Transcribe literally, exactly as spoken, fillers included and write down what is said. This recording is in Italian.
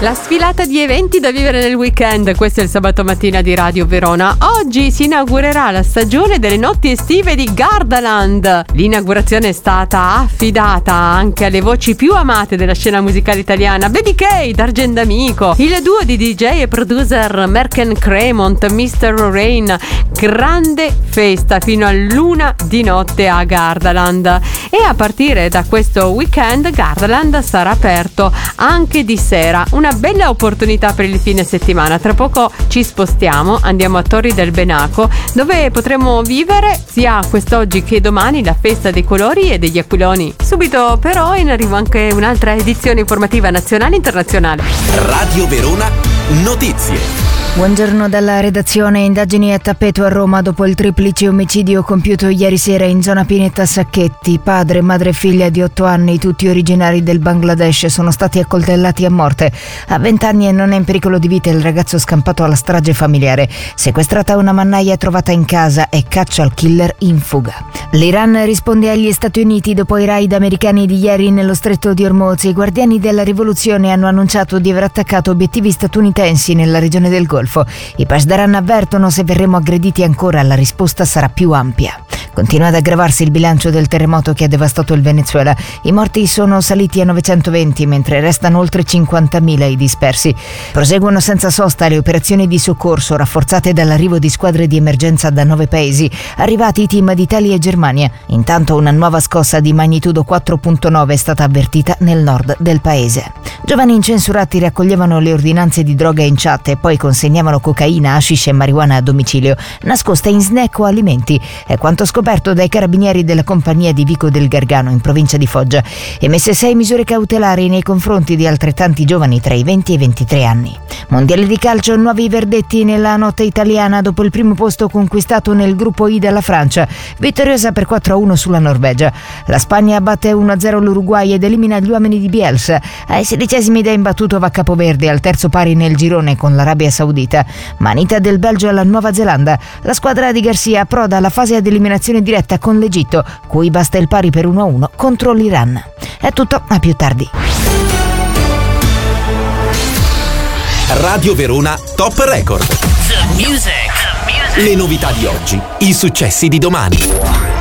La sfilata di eventi da vivere nel weekend, questo è il sabato mattina di Radio Verona. Oggi si inaugurerà la stagione delle notti estive di Gardaland. L'inaugurazione è stata affidata anche alle voci più amate della scena musicale italiana, Baby K, D'Argent D'Amico, il duo di D J e producer Merken Cremont, mister Rain. Grande festa fino all'una di notte a Gardaland. E a partire da questo weekend Gardaland sarà aperto anche di sera. Una bella opportunità per il fine settimana. Tra poco ci spostiamo, andiamo a Torri del Benaco, dove potremo vivere sia quest'oggi che domani la festa dei colori e degli aquiloni. Subito però in arrivo anche un'altra edizione informativa nazionale e internazionale. Radio Verona Notizie. Buongiorno dalla redazione. Indagini a tappeto a Roma dopo il triplice omicidio compiuto ieri sera in zona Pineta Sacchetti. Padre, madre e figlia di otto anni, tutti originari del Bangladesh, sono stati accoltellati a morte. A vent'anni e non è in pericolo di vita il ragazzo scampato alla strage familiare. Sequestrata una mannaia trovata in casa e caccia al killer in fuga. L'Iran risponde agli Stati Uniti dopo i raid americani di ieri nello stretto di Hormuz. I guardiani della rivoluzione hanno annunciato di aver attaccato obiettivi statunitensi nella regione del Golfo. I Pasdaran avvertono: se verremo aggrediti ancora la risposta sarà più ampia. Continua ad aggravarsi il bilancio del terremoto che ha devastato il Venezuela. I morti sono saliti a novecentoventi, mentre restano oltre cinquantamila i dispersi. Proseguono senza sosta le operazioni di soccorso, rafforzate dall'arrivo di squadre di emergenza da nove paesi, arrivati i team d'Italia e Germania. Intanto una nuova scossa di magnitudo quattro virgola nove è stata avvertita nel nord del paese. Giovani incensurati raccoglievano le ordinanze di droga in chat e poi consegnavano cocaina, hashish e marijuana a domicilio, nascosta in snack o alimenti. È quanto scoperto dai carabinieri della compagnia di Vico del Gargano in provincia di Foggia. Emesse sei misure cautelari nei confronti di altrettanti giovani tra i venti e i ventitré anni. Mondiale di calcio, nuovi verdetti nella notte italiana dopo il primo posto conquistato nel gruppo I dalla Francia, vittoriosa per quattro a uno sulla Norvegia. La Spagna batte uno a zero l'Uruguay ed elimina gli uomini di Bielsa. Ai sedicesimi da imbattuto va Capoverde, al terzo pari nel girone con l'Arabia Saudita. Manita del Belgio alla Nuova Zelanda. La squadra di Garcia approda alla fase ad eliminazione diretta con l'Egitto, cui basta il pari per uno a uno contro l'Iran. È tutto, a più tardi. Radio Verona Top Record. The music. The music. Le novità di oggi, i successi di domani.